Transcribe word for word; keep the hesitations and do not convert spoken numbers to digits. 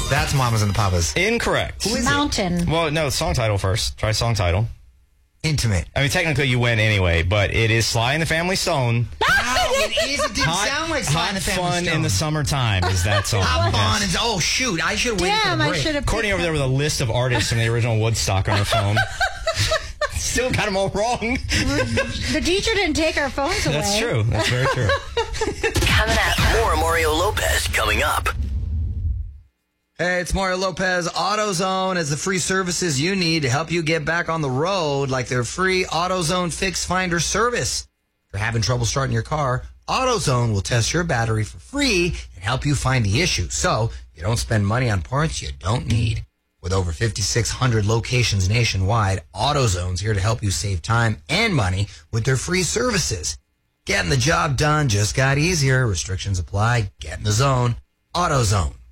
That's Mamas and the Papas. Incorrect. Who is Mountain. it? Well, no, song title first. Try song title. Intimate. I mean, technically you win anyway, but it is Sly and the Family Stone. Wow, it is. It didn't Hot, sound like Sly hot and the Family fun Stone. in the summertime is that song. Hot Yes. fun. And, oh, shoot. I should have waited for Damn, the I break. should have. Courtney over there with a list of artists from the original Woodstock on her phone. Still got them all wrong. The teacher didn't take our phones away. That's true. That's very true. Coming up. More Mario Lopez coming up. Hey, it's Mario Lopez. AutoZone has the free services you need to help you get back on the road, like their free AutoZone Fix Finder service. If you're having trouble starting your car, AutoZone will test your battery for free and help you find the issue, so you don't spend money on parts you don't need. With over fifty-six hundred locations nationwide, AutoZone's here to help you save time and money with their free services. Getting the job done just got easier. Restrictions apply. Get in the zone. AutoZone.